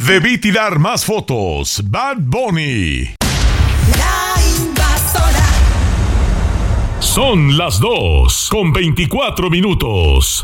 Debí tirar más fotos. Bad Bunny. La Invasora. Son las 2:24.